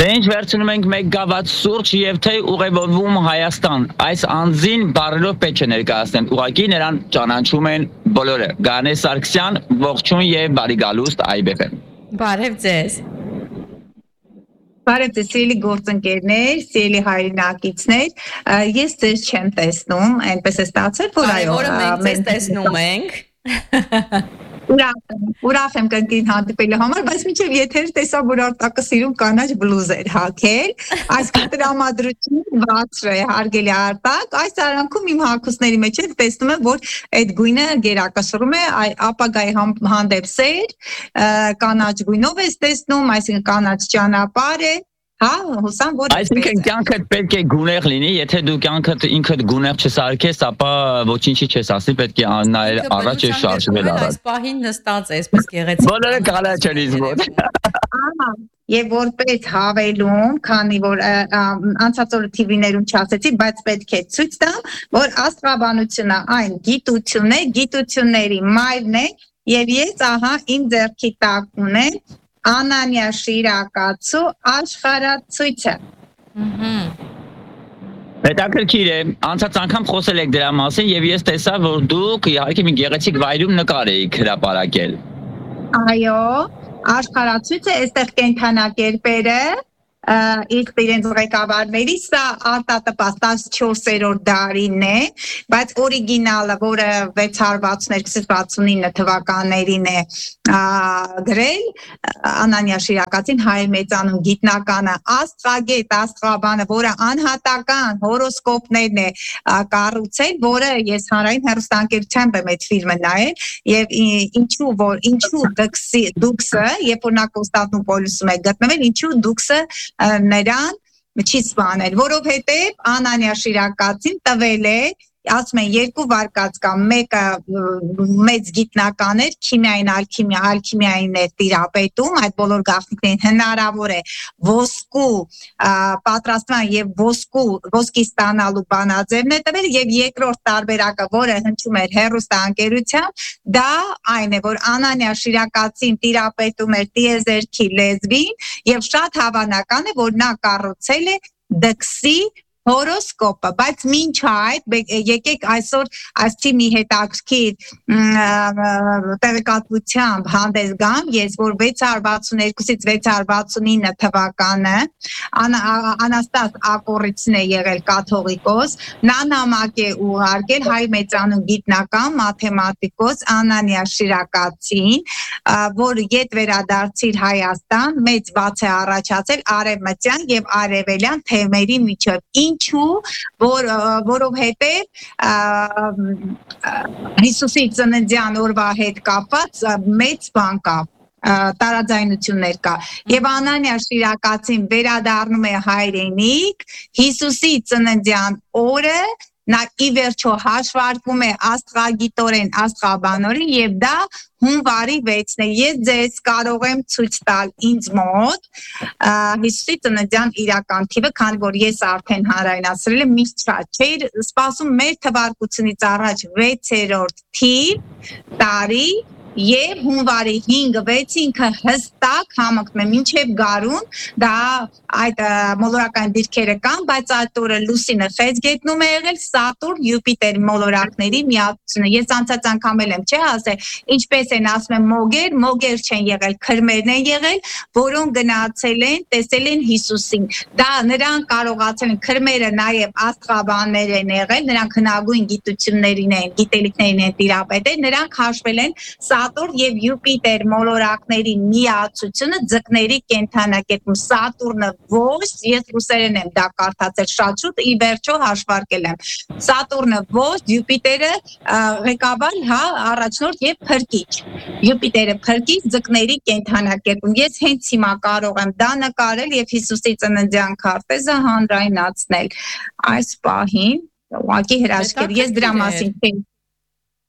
Մենք վերցնում ենք մեկ գավաթ սուրճ եւ թե ուղևորվում Հայաստան։ Այս անձին բարերով պետք է ներկայացնեն։ Ուղղակի նրան ճանաչում են բոլորը։ Գանե Սարգսյան, ողջույն եւ բարի գալուստ IBF-ը։ Բարև ձեզ։ Բարև ձեզ, սիրելի գործընկերներ, սիրելի հայրենակիցներ, ես ձեզ չեմ տեսնում, այնպես է ստացել, որ այո, մենք ձեզ տեսնում ենք։ Ուրախ եմ կրկին հանդիպելու համար, բայց մինչև եթերը տեսա, որ Արտակը սիրում կանաչ բլուզեր հագել, այսքան տրամադրություն բարձր է, հարգելի Արտակ, այս արանքում իմ հագուստների մեջ էլ տեսնում եմ, որ այդ գույնը գերակշռում է, ապագայի հանդեպ սեր, կանաչ գույնով ես տեսնում, այսինքն կանաչ ճանապարհ է, հա, հուսամ որ այսինքն կյանքդ պետք է գունեղ լինի, եթե դու կյանքդ ինքդ գունեղ չսարքես, ապա ոչինչի չես ասի, պետք է նայել առաջ եւ շարժվել առաջ։ Այս պահին նստած է, այսպես գեղեցիկ։ Բոլորը կանաչելից մոտ։ Ահա, եւ որպես հավելում, քանի որ անցած օրը TV-ներում չասեցի, բայց պետք է ցույց տամ, որ աստղաբանությունը այն գիտություն է, գիտությունների մայրն է, եւ ես ահա իմ ձեռքի տակ ունեմ Անանյա Շիրակացու աշխարհացույցը։ Հետաքրքիր է, անցած անգամ խոսել եք դրա մասին եւ ես տեսա, որ դուք իհարկե մի գեղեցիկ վայրում նկար եք հրապարակել։ Այո, աշխարհացույցը այստեղ կենթանակերպերը իսկ իրենց ղեկավարների սա արտատպած 14-րդ դարին է, բայց օրիգինալը, որը 662-69 թվականներին է գրել Անանյա Շիրակացին հայ մեծանուն գիտնականը, աստղագետ, աստղաբանը, որը անհատական հորոսկոպներն է կառուցել, որը ես հանրային հեռուստաընկերությամբ եմ այդ ֆիլմը նայել եւ ինչու դուքսը, երբ որ նա Կոնստանտինոպոլիսում է գտնվել, ինչու դուքսը նրան չի սպանել, որովհետև Անանյա Շիրակացին տվել է, ասում են 2 վարկած կամ մեկը մեծ գիտնական էր, քիմիային ալքիմիային է տիրապետում, այդ բոլոր գաղտնիքներին հնարավոր է ոսկու պատրաստման եւ ոսկի ստանալու բանաձևն է տվել եւ երկրորդ տարբերակը, որը հնչում էր հեռուստաընկերությամբ, դա այն է, որ Անանյա Շիրակացին տիրապետում էր տիեզերքի լեզվին եւ շատ հավանական է, որ նա կառուցել է դքսի հորոսկոպը, բայց մինչ այդ եկեք այսօր այսի մի հետաքրքիր տեղեկատվությամբ հանդես գամ, ես որ 662-ից 669 թվականը Անաստաս Ակորիցն է եղել կաթողիկոս, նա նամակ է ուղարկել հայ մեծանուն գիտնական մաթեմատիկոս Անանյա Շիրակացին, որ ետ վերադարձիր Հայաստան, մեծ բաց է առաջացել արևմտյան եւ արևելյան թեմերի միջև, ինչու, որովհետև Հիսուսի ծննդյան օրվա հետ կապված մեծ բան կա, տարաձայնություններ կա եւ Անանյա Շիրակացին վերադառնում է հայրենիք Հիսուսի ծննդյան օրը նա ի վերջո հաշվարկվում է աստղագիտորեն, աստղաբանորեն եւ դա հունվարի 6-ն է։ Ես ձեզ կարող եմ ցույց տալ ինձ մոտ Հիսուսի ծննդյան իրական թիվը, քանի որ ես արդեն հանրայնացրել եմ, միշտ շատ չէր սպասում մեր թվարկությունից առաջ 6-րդ թիվ տարի եւ հունվարի 5-6 ինքը հստակ համընկնում է մինչեւ գարուն, դա այդ մոլորակային դիրքերը կան, բայց այդ օրը լուսինը խեցգետնում է եղել Սատուրն Յուպիտեր մոլորակների միացությունը։ Ես անցած անգամ եմ չէ ասել, ինչպես են ասում են մոգեր չեն եղել, քրմերն են եղել, որոնք գնացել են, տեսել են Հիսուսին։ Դա նրանք կարողացել են քրմերը նաեւ աստղաբաններ են եղել, նրանք հնագույն գիտություններին են, գիտելիքներին են տիրապետել, նրանք հաշվել են Սատուրն եւ Յուպիտեր մոլորակների միացությունը ձկների կենթանակերպում Սատուրնը ոչ, ես ռուսերեն եմ դա կարդացել շատ շուտ, ի վերջո հաշվարկել եմ։ Սատուրնը ոչ, Յուպիտերը ղեկավար, հա, առաջնորդ եւ փրկիչ։ Յուպիտերը փրկիչ, ձկների կենթանակերպում։ Ես հենց հիմա կարող եմ դա նկարել եւ Հիսուսի ծննդյան քարտեզը հանրայնացնել։ Այս պահին ուղղակի հրաշքեր, ես դրա մասին չեմ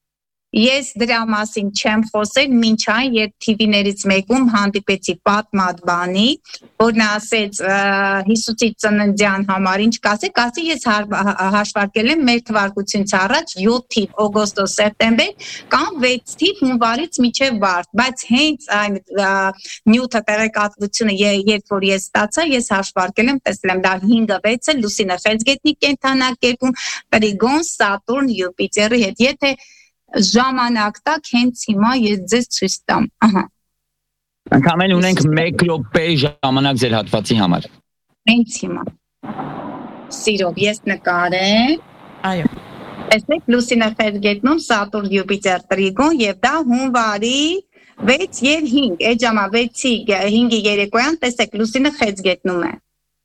Ես դրա մասին չեմ խոսել, մինչ այն երբ TV-ներից մեկում հանդիպեցի պատմաբանի, որն ասեց Հիսուսի ծննդյան համար ինչ կասեք, ասի ես հաշվարկել եմ մեր թվարկությունից առաջ 7 թիվ օգոստոս սեպտեմբեր կամ 6 թիվ հունվարից մինչև մարտ, բայց հենց այն նյութը տեղեկատվությունը երբ որ ես ստացա, ես հաշվարկել եմ, տեսել եմ դա 5-6-ը լուսինը խեցգետնի կենտրոնակերպում, Տրիգոն, Սատուրն, Յուպիտերի հետ, եթե ժամանակ տակ հենց հիմա ես ձեզ ցույց տամ, ահա։ Ընդամենը ունենք 1 րոպե ժամանակ ձեր հատվածի համար։ Հենց հիմա։ Սիրով ես նկարեմ։ Այո։ Տեսեք լուսինը խեցգետնում Սատուրն, Յուպիտեր, Տրիգոն եւ դա հունվարի 6 եւ 5, այդ ժամա 6-ի 5-ի երեկոյան տեսեք լուսինը խեցգետնում է։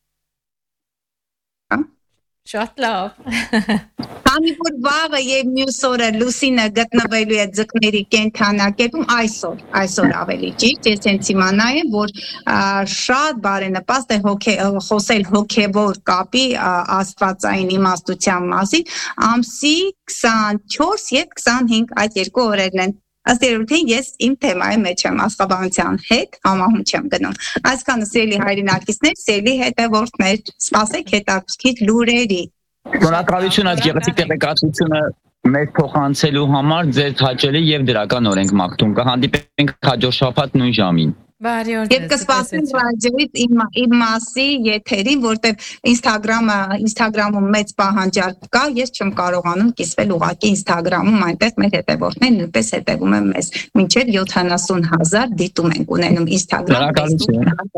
Շատ լավ։ Քանի որ վաղը եւ մյուս օրը լուսինը գտնվելու է ձկների կենտրոնակերպում այսօր ավելի ճիշտ, ես հենց իմանա եմ, որ շատ բարենպաստ է խոսել հոգեվոր կապի աստվածային իմաստության մասին, ամսի 24 եւ 25 այդ երկու օրերն են։ Ըստ երևույթին ես իմ թեմայի մեջ եմ աստղաբանության հետ համահունչ եմ գնում։ Այսքանը սիրելի հայրենակիցներ, սիրելի հետևորդներ, սպասեք հետաքրքիր լուրերի։ Շնորհակալություն այդ գեղեցիկ տեղեկատվությունը մեզ փոխանցելու համար, ձեր հաճելի եւ դրական օրենք մաղթում։ Կհանդիպենք հաջորդ շաբաթ նույն ժամին։ Բարի օր։ Եվ կսպասեմ ռադիոից իմ մասի եթերին, որտեղ Instagram-ում մեծ պահանջարկ կա, ես չեմ կարողանում կիսվել ուղղակի Instagram-ում, այնտեղ մեր հետևորդներն նույնպես հետևում են մեզ։ Մինչև 70,000 դիտում ենք ունենում Instagram-ում։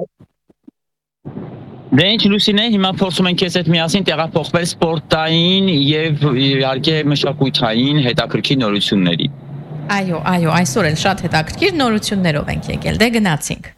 Դե ինչ Լուսինե, հիմա փորձում ենք քեզ հետ միասին տեղափոխվել սպորտային եւ իհարկե մշակութային հետաքրքիր նորությունների։ Այո, այսօր էլ շատ հետաքրքիր նորություններով ենք եկել, դե գնացինք։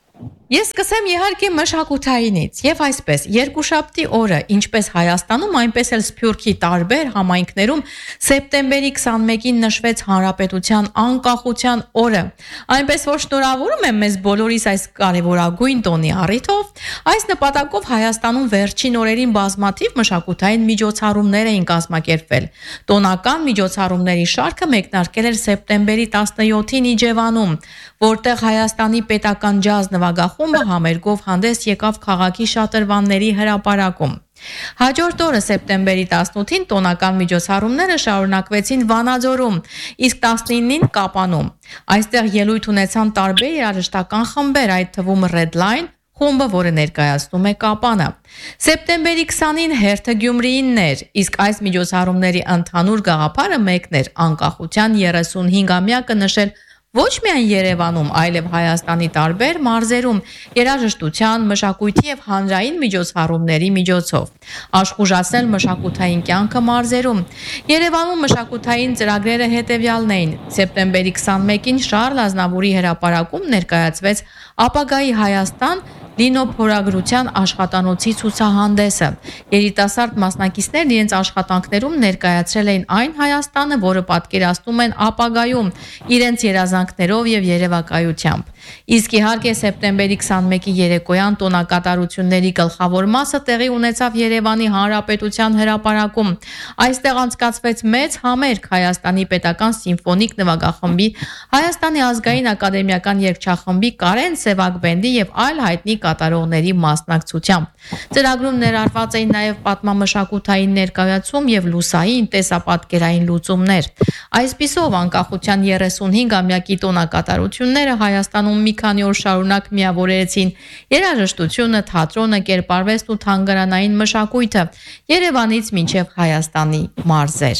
Ես սկսեմ իհարկե մշակութայինից եւ այսպես երկուշաբթի օրը ինչպես Հայաստանում, այնպես էլ Սփյուռքի տարբեր համայնքներում սեպտեմբերի 21-ին նշվեց Հանրապետության անկախության օրը։ Այնպես որ շնորհավորում եմ մեզ բոլորիս այս կարևորագույն տոնի առիթով, այս նպատակով Հայաստանում վերջին օրերին բազմաթիվ մշակութային միջոցառումներ էին կազմակերպվել։ Տոնական միջոցառումների շարքը մեկնարկել էր սեպտեմբերի 17-ին Իջևանում, որտեղ Հայաստանի պետական ջազ նվագախումբը համերգով հանդես եկավ քաղաքի շատրվանների հրապարակում։ Հաջորդ օրը սեպտեմբերի 18-ին տոնական միջոցառումները շարունակվեցին Վանաձորում, իսկ 19-ին Կապանում։ Այստեղ ելույթ ունեցան տարբեր երաժշտական խմբեր, այդ թվում Red Line խումբը, որը ներկայացնում է Կապանը։ Սեպտեմբերի 20-ին հերթը Գյումրիինն էր, իսկ այս միջոցառումների ընդհանուր գաղափարը մեկն էր՝ անկախության 35-ամյակը նշել ոչ միայն Երևանում, այլև Հայաստանի տարբեր մարզերում երաժշտության, մշակույթի եւ հանրային միջոցառումների միջոցով աշխուժացնել մշակութային կյանքը մարզերում։ Երևանում մշակութային ծրագրերը հետևյալն էին. սեպտեմբերի 21-ին Շարլ Ազնավուրի հրապարակում ներկայացվեց ապագայի Հայաստան լինոփորագրության աշխատանոցի ցուցահանդեսը։ Երիտասարդ մասնակիցներն իրենց աշխատանքներում ներկայացրել էին այն Հայաստանը, որը պատկերացնում են ապագայում իրենց երազանքներով եւ երևակայությամբ։ Իսկ իհարկե սեպտեմբերի 21-ի երեկոյան տոնակատարությունների գլխավոր մասը տեղի ունեցավ Երևանի Հանրապետության հրապարակում։ Այստեղ անցկացվեց մեծ համերգ Հայաստանի պետական սիմֆոնիկ նվագախմբի, Հայաստանի ազգային ակադեմիական երգչախմբի, Կարեն Սևակ բենդի եւ այլ հայտնի կատարողների մասնակցությամբ։ Ծրագրում ներառված էին նաև պատմամշակութային ներկայացում եւ լուսային տեսապատկերային լուծումներ։ Այսպիսով անկախության 35-ամյակի տոնակատարությունները Հայաստանում մի քանի օր շարունակ միավորեցին երաժշտությունը, թատրոնը, կերպարվեստն ու թանգարանային մշակույթը Երևանից մինչև Հայաստանի մարզեր։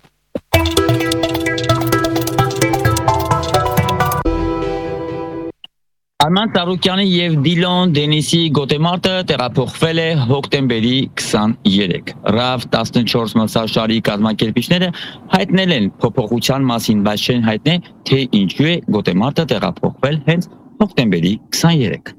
Արման Ծառուկյանի եւ Դիլոն Դենիսի գոտեմարտը տեղափոխվել է հոկտեմբերի 23։ Ռավ 14 մրցաշարի կազմակերպիչները հայտնել են փոփոխության մասին, բայց չեն հայտնել, թե ինչու է գոտեմարտը տեղափոխվել հենց հոկտեմբերի 23։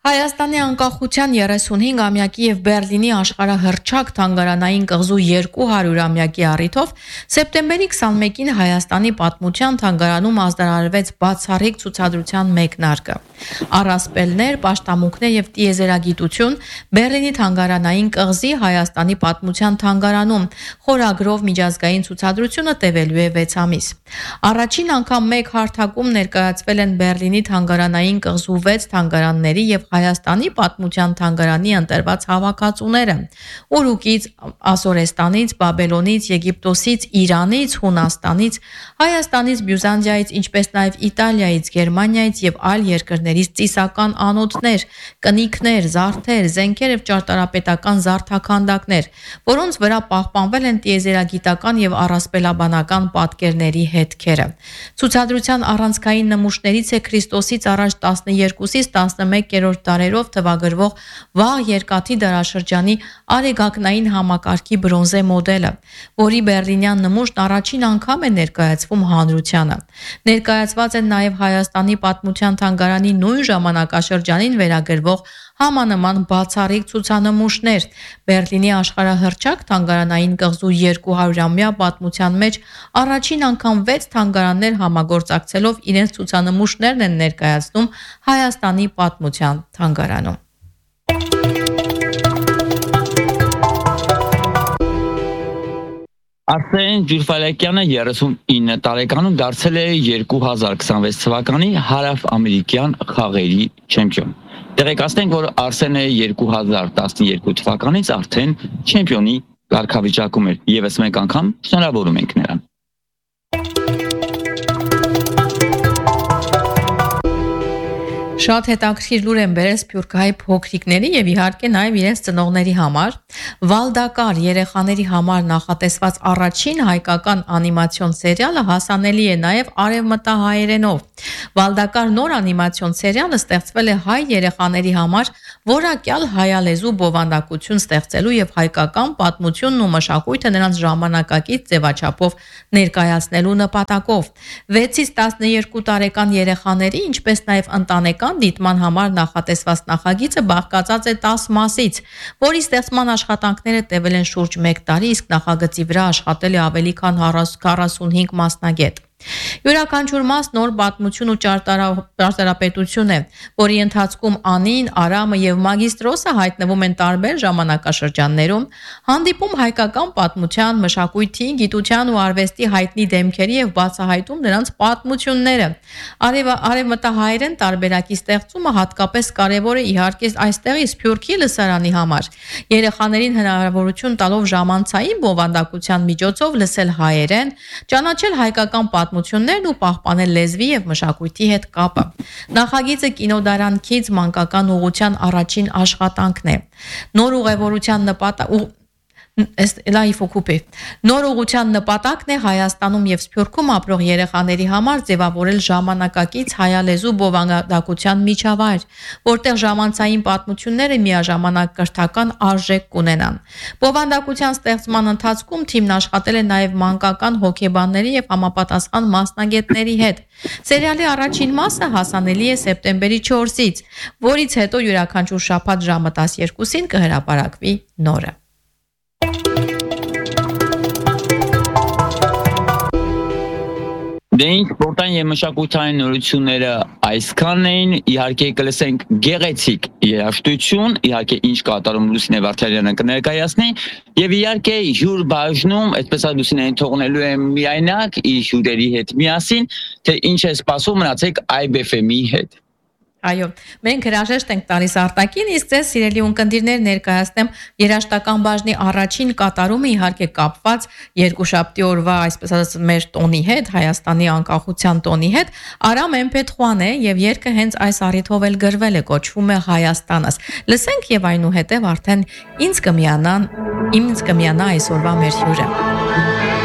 Հայաստանի անկախության 35-ամյակի եւ Բերլինի աշխարհահռչակ թանգարանային կղզու 200-ամյակի առիթով սեպտեմբերի 21-ին Հայաստանի պատմության թանգարանում ազդարարվեց բացառիկ ցուցադրության մեկնարկը։ Առասպելներ, պաշտամունքներ եւ տիեզերագիտություն Բերլինի թանգարանային կղզի Հայաստանի պատմության թանգարանում խորագրով միջազգային ցուցադրությունը տևելու է 6 ամիս։ Առաջին անգամ մեկ հարթակում ներկայացվել են Բերլինի թանգարանային կղզու 6 թանգարանների եւ Հայաստանի պատմության թանգարանի ընտրված հավաքածուները Ուրուկից, Ասորեստանից, Բաբելոնից, Եգիպտոսից, Իրանից, Հունաստանից, Հայաստանից, Բյուզանդիայից, ինչպես նաև Իտալիայից, Գերմանիայից եւ այլ երկրներից ծիսական անոթներ, կնիքներ, զարդեր, զենքեր եւ ճարտարապետական զարդաքանդակներ, որոնց վրա պահպանվել են տիեզերագիտական եւ առասպելաբանական պատկերների հետքերը։ Ցուցադրության առանցքային նմուշներից է Քրիստոսից առաջ 12-ից 11-րդ դարերով թվագրվող վաղ երկաթի դարաշրջանի արեգակնային համակարգի բրոնզե մոդելը, որի բերլինյան նմուշն առաջին անգամ է ներկայացվում հանրությանը։ Ներկայացված են նաև Հայաստանի պատմության թանգարանի նույն ժամանակաշրջանին վերագրվող համանման բացառիկ ցուցանմուշներ։ Բերլինի աշխարհահռչակ թանգարանային կղզու 200-ամյա պատմության մեջ առաջին անգամ 6 թանգարաններ համագործակցելով իրենց ցուցանմուշներն են ներկայացնում Հայաստանի պատմության թանգարանում։ Արսեն Ջուրֆալակյանը 39 տարեկանում դարձել է 2026 թվականի հարավ-ամերիկյան խաղերի չեմպիոն։ Տեղեկացնենք, որ Արսենը 2012 թվականից արդեն չեմպիոնի կարգավիճակում էր։ Եվս մեկ անգամ շնորհավորում ենք նրան։ Շատ հետաքրքիր լուր են բերել սփյուռքահայ փոքրիկների եւ իհարկե նաեւ իրենց ծնողների համար։ Վալդակար երեխաների համար նախատեսված առաջին հայկական անիմացիոն սերիալը հասանելի է նաեւ արևմտահայերենով։ Վալդակար նոր անիմացիոն սերիալը ստեղծվել է հայ երեխաների համար որակյալ հայալեզու բովանդակություն ստեղծելու եւ հայկական պատմությունն ու մշակույթը նրանց ժամանակակից ձևաչափով ներկայացնելու նպատակով։ 6-ից 12 տարեկան երեխաների, ինչպես նաեւ ընտանեկան դիտման համար նախատեսված նախագիծը բաղկացած է 10 մասից, որի ստեղծման աշխատանքները տևել են շուրջ 1 տարի, իսկ նախագծի վրա աշխատել է ավելի քան 45 մասնագետ։ Յուրաքանչյուր մաս նոր պատմություն ու ճարտարապետություն է, որի ընթացքում Անին, Արամը եւ Մագիստրոսը հայտնվում են տարբեր ժամանակաշրջաններում, հանդիպում հայկական պատմության, մշակույթի, գիտության ու արվեստի հայտնի դեմքերի եւ բացահայտում նրանց պատմությունները։ Արևմտահայերեն տարբերակի ստեղծումը հատկապես կարևոր է իհարկե այստեղի Սփյուռքի լսարանի համար։ Երեխաներին հնարավորություն տալով ժամանցային բովանդակության միջոցով լսել հայերեն, ճանաչել հայկական պատմություններն ու պահպանել լեզվի եւ մշակույթի հետ կապը։ Նախագիծը կինոդարան Kids մանկական ուղղության առաջին աշխատանքն է։ Նոր ուղևորության Նոր ուղղության նպատակն է Հայաստանում եւ Սփյուռքում ապրող երեխաների համար ձևավորել ժամանակակից հայալեզու բովանդակության միջավայր, որտեղ ժամանցային պատմությունները միաժամանակ կրթական արժեք կունենան։ Բովանդակության ստեղծման ընթացքում թիմն աշխատել է նաեւ մանկական հոգեբանների եւ համապատասխան մասնագետների հետ։ Սերիալի առաջին մասը հասանելի է սեպտեմբերի 4-ից, որից հետո յուրաքանչյուր շաբաթ ժամը 12-ին կհրապարակվի նորը։ Դենք սպորտային եւ մշակութային նորությունները այսքանն էին, իհարկե կլսենք գեղեցիկ երաժշտություն, իհարկե ինչ կատարում Լուսինե Վարդանյանը կներկայացնի եւ իհարկե հյուր բաժնում, այսպես ասած Լուսինեն թողնելու է միայնակ իր հյուրերի հետ միասին, թե ինչ է սպասում, մնացեք IBFM-ի հետ։ Այո, մենք հրաժեշտ ենք տալիս արտակին, իսկ ձեզ սիրելի ունկնդիրներ ներկայացնեմ երաժշտական բաժնի առաջին կատարումը իհարկե կապված երկուշաբթի օրվա, այսպես ասած, մեր տոնի հետ, Հայաստանի անկախության տոնի հետ, Արամ Էմփեթխուան է եւ երգը հենց այս առիթով էլ գրվել է, կոչվում է Հայաստանս։ Լսենք եւ այնուհետեւ արդեն ինձ կմիանա այսօրվա մեր հյուրը։